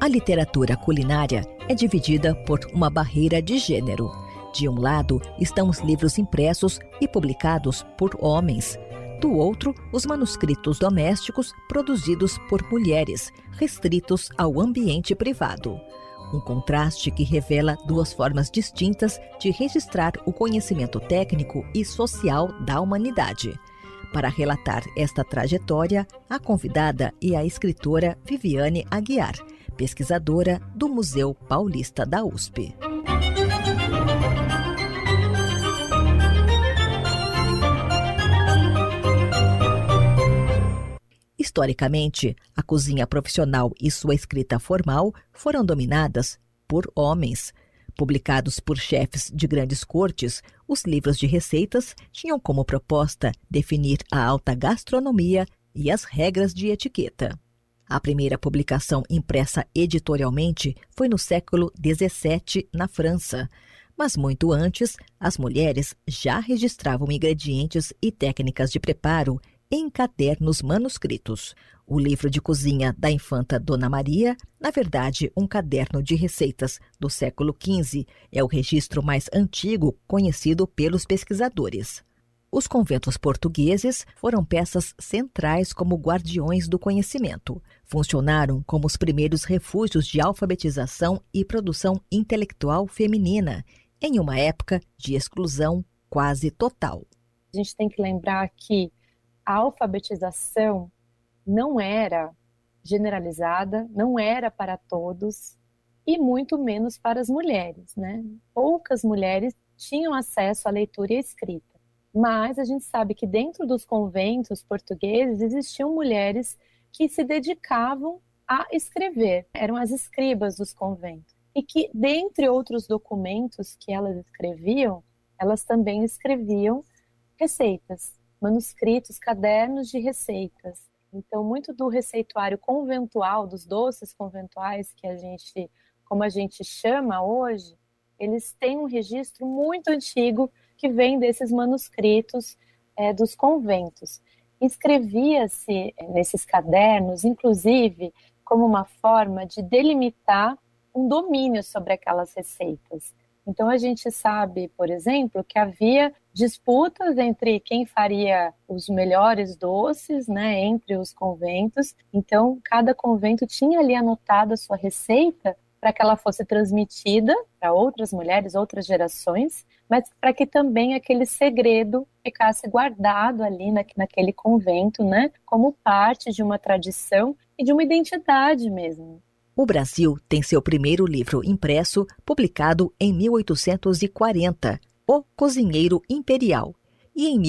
literatura culinária é dividida por uma barreira de gênero. De um lado estão os livros impressos e publicados por homens. Do outro, os manuscritos domésticos produzidos por mulheres, restritos ao ambiente privado. Um contraste que revela duas formas distintas de registrar o conhecimento técnico e social da humanidade. Para relatar esta trajetória, a convidada é a escritora Viviane Aguiar, pesquisadora do Museu Paulista da USP. Historicamente, a cozinha profissional e sua escrita formal foram dominadas por homens. Publicados por chefes de grandes cortes, os livros de receitas tinham como proposta definir a alta gastronomia e as regras de etiqueta. A primeira publicação impressa editorialmente foi no século XVII, na França. Mas muito antes, as mulheres já registravam ingredientes e técnicas de preparo em cadernos manuscritos. O livro de cozinha da infanta Dona Maria, na verdade um caderno de receitas do século XV, é o registro mais antigo conhecido pelos pesquisadores. Os conventos portugueses foram peças centrais como guardiões do conhecimento. Funcionaram como os primeiros refúgios de alfabetização e produção intelectual feminina, em uma época de exclusão quase total. A gente tem que lembrar que a alfabetização não era generalizada, não era para todos e muito menos para as mulheres, né? Poucas mulheres tinham acesso à leitura e à escrita. Mas a gente sabe que dentro dos conventos portugueses existiam mulheres que se dedicavam a escrever, eram as escribas dos conventos. E que, dentre outros documentos que elas escreviam, elas também escreviam receitas, manuscritos, cadernos de receitas. Então, muito do receituário conventual, dos doces conventuais como a gente chama hoje, eles têm um registro muito antigo que vem desses manuscritos dos conventos. Escrevia-se nesses cadernos, inclusive, como uma forma de delimitar um domínio sobre aquelas receitas. Então, a gente sabe, por exemplo, que havia disputas entre quem faria os melhores doces, né, entre os conventos. Então, cada convento tinha ali anotado a sua receita para que ela fosse transmitida para outras mulheres, outras gerações, mas para que também aquele segredo ficasse guardado ali naquele convento, né, como parte de uma tradição e de uma identidade mesmo. O Brasil tem seu primeiro livro impresso, publicado em 1840, O Cozinheiro Imperial. E em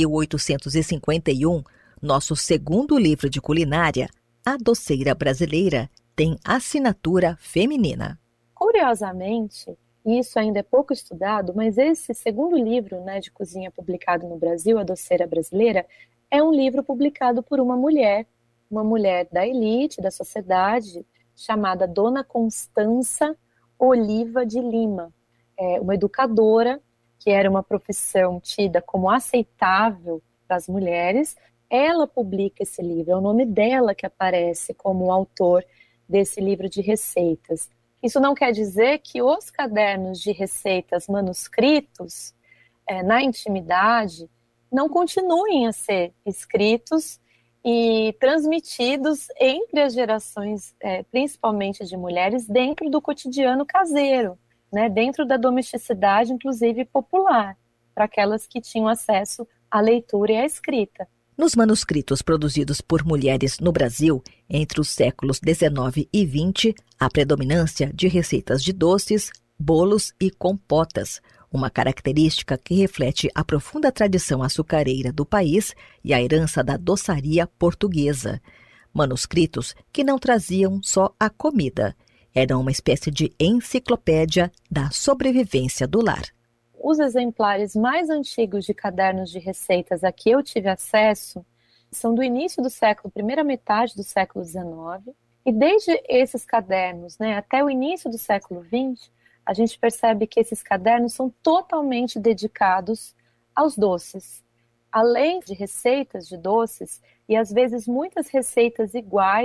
1851, nosso segundo livro de culinária, A Doceira Brasileira, tem assinatura feminina. Curiosamente, e isso ainda é pouco estudado, mas esse segundo livro, né, de cozinha publicado no Brasil, A Doceira Brasileira, é um livro publicado por uma mulher da elite, da sociedade, chamada Dona Constança Oliva de Lima, uma educadora, que era uma profissão tida como aceitável para as mulheres. Ela publica esse livro, é o nome dela que aparece como autor desse livro de receitas. Isso não quer dizer que os cadernos de receitas manuscritos, na intimidade, não continuem a ser escritos e transmitidos entre as gerações, principalmente de mulheres, dentro do cotidiano caseiro, né, dentro da domesticidade, inclusive popular, para aquelas que tinham acesso à leitura e à escrita. Nos manuscritos produzidos por mulheres no Brasil, entre os séculos XIX e XX, há predominância de receitas de doces, bolos e compotas, uma característica que reflete a profunda tradição açucareira do país e a herança da doçaria portuguesa. Manuscritos que não traziam só a comida, eram uma espécie de enciclopédia da sobrevivência do lar. Os exemplares mais antigos de cadernos de receitas a que eu tive acesso são do início do século, primeira metade do século XIX, e desde esses cadernos, né, até o início do século XX, a gente percebe que esses cadernos são totalmente dedicados aos doces. Além de receitas de doces, e às vezes muitas receitas iguais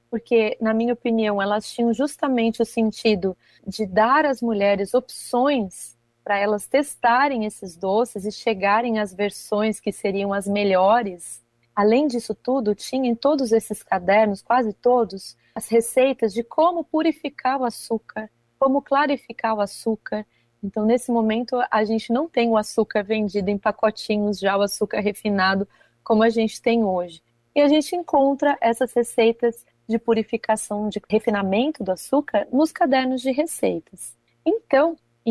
porque, na minha opinião, elas tinham justamente o sentido de dar às mulheres opções para elas testarem esses doces e chegarem às versões que seriam as melhores. Além disso tudo, tinha em todos esses cadernos, quase todos, as receitas de como purificar o açúcar, como clarificar o açúcar. Então, nesse momento, a gente não tem o açúcar vendido em pacotinhos, já o açúcar refinado, como a gente tem hoje. E a gente encontra essas receitas de purificação, de refinamento do açúcar nos cadernos de receitas. Então, em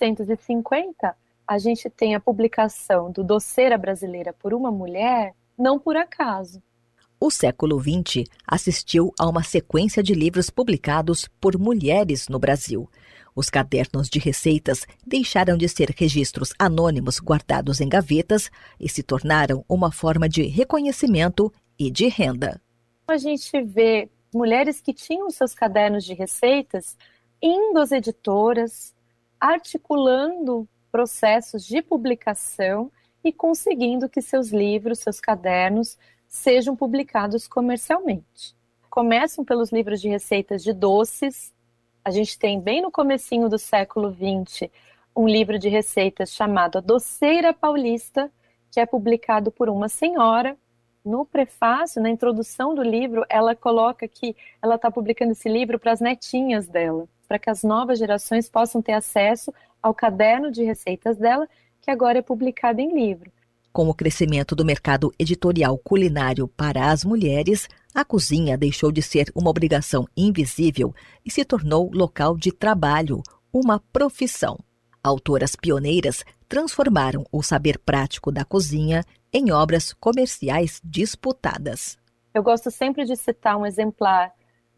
1850, a gente tem a publicação do Doceira Brasileira por uma mulher, não por acaso. O século XX assistiu a uma sequência de livros publicados por mulheres no Brasil. Os cadernos de receitas deixaram de ser registros anônimos guardados em gavetas e se tornaram uma forma de reconhecimento e de renda. A gente vê mulheres que tinham seus cadernos de receitas indo às editoras, articulando processos de publicação e conseguindo que seus livros, seus cadernos, sejam publicados comercialmente. Começam pelos livros de receitas de doces. A gente tem, bem no comecinho do século XX, um livro de receitas chamado A Doceira Paulista, que é publicado por uma senhora. No prefácio, na introdução do livro, ela coloca que ela está publicando esse livro para as netinhas dela, para que as novas gerações possam ter acesso ao caderno de receitas dela, que agora é publicado em livro. Com o crescimento do mercado editorial culinário para as mulheres, a cozinha deixou de ser uma obrigação invisível e se tornou local de trabalho, uma profissão. Autoras pioneiras transformaram o saber prático da cozinha em obras comerciais disputadas. Eu gosto sempre de citar um exemplar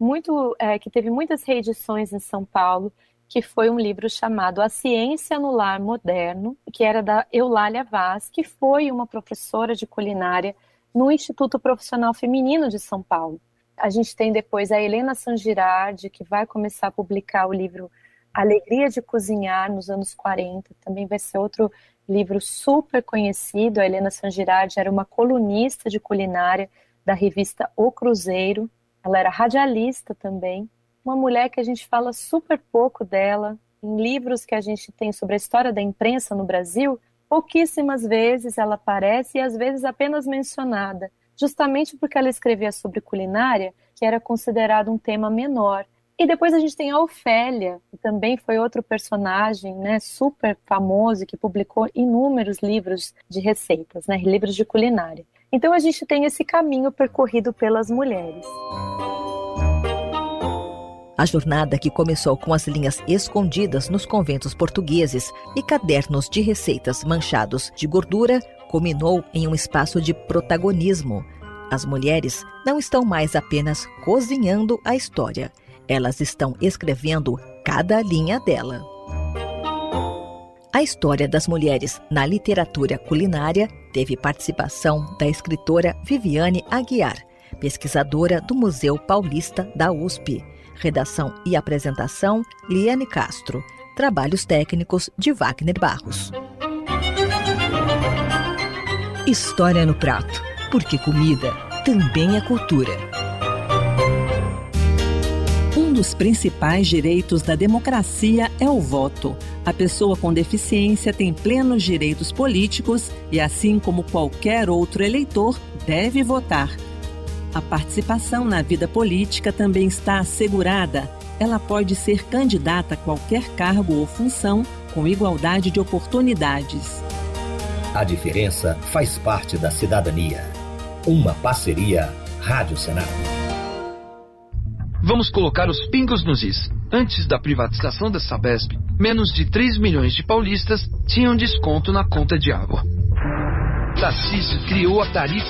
que teve muitas reedições em São Paulo, que foi um livro chamado A Ciência no Lar Moderno, que era da Eulália Vaz, que foi uma professora de culinária no Instituto Profissional Feminino de São Paulo. A gente tem depois a Helena Sangirardi, que vai começar a publicar o livro Alegria de Cozinhar nos anos 40, também vai ser outro livro super conhecido. A Helena Sangirardi era uma colunista de culinária da revista O Cruzeiro, ela era radialista também, uma mulher que a gente fala super pouco dela. Em livros que a gente tem sobre a história da imprensa no Brasil, pouquíssimas vezes ela aparece e às vezes apenas mencionada, justamente porque ela escrevia sobre culinária, que era considerado um tema menor. E depois a gente tem a Ofélia, que também foi outro personagem, né, super famoso, que publicou inúmeros livros de receitas, né, livros de culinária. Então a gente tem esse caminho percorrido pelas mulheres. A jornada, que começou com as linhas escondidas nos conventos portugueses e cadernos de receitas manchados de gordura, culminou em um espaço de protagonismo. As mulheres não estão mais apenas cozinhando a história, elas estão escrevendo cada linha dela. A história das mulheres na literatura culinária teve participação da escritora Viviane Aguiar, pesquisadora do Museu Paulista da USP. Redação e apresentação, Liane Castro. Trabalhos técnicos de Wagner Barros. História no prato, porque comida também é cultura. Um dos principais direitos da democracia é o voto. A pessoa com deficiência tem plenos direitos políticos e, assim como qualquer outro eleitor, deve votar. A participação na vida política também está assegurada. Ela pode ser candidata a qualquer cargo ou função com igualdade de oportunidades. A diferença faz parte da cidadania. Uma parceria Rádio Senado. Vamos colocar os pingos nos is. Antes da privatização da Sabesp, menos de 3 milhões de paulistas tinham desconto na conta de água. Tarcísio criou a tarifa